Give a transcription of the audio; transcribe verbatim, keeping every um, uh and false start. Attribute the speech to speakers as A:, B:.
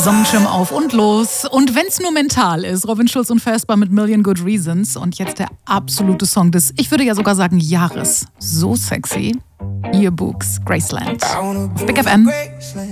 A: Sonnenschirm auf und los. Und wenn's nur mental ist, Robin Schulz und Vesper mit Million Good Reasons. Und jetzt der absolute Song des, ich würde ja sogar sagen, Jahres. So sexy. Yearbooks, Graceland. Big F M.